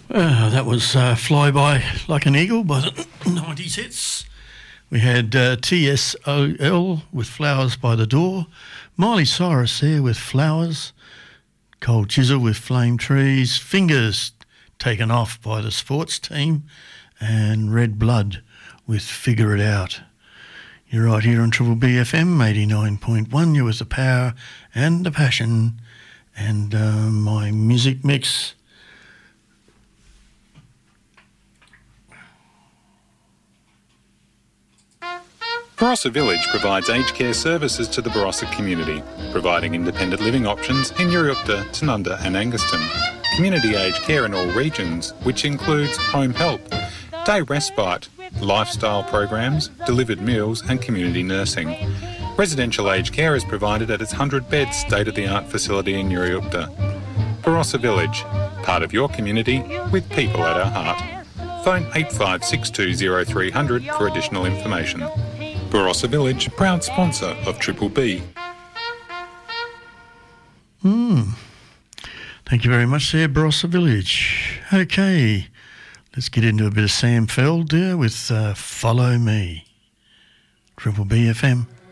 That was Fly By Like an Eagle by the 90s hits. We had TSOL with Flowers by the Door, Miley Cyrus there with Flowers, Cold Chisel with Flame Trees, Fingers taken off by the sports team, and Red Blood with Figure It Out. You're right here on Triple B FM 89.1. You're with the power and the passion and my music mix. Barossa Village provides aged care services to the Barossa community, providing independent living options in Uriukta, Tanunda and Anguston. Community aged care in all regions, which includes home help, day respite, lifestyle programs, delivered meals and community nursing. Residential aged care is provided at its 100-bed state-of-the-art facility in Uriukta. Barossa Village, part of your community with people at our heart. Phone 85620300 for additional information. Barossa Village, proud sponsor of Triple B. Thank you very much there, Barossa Village. Okay, let's get into a bit of Sam Feld there with Follow Me. Triple B FM.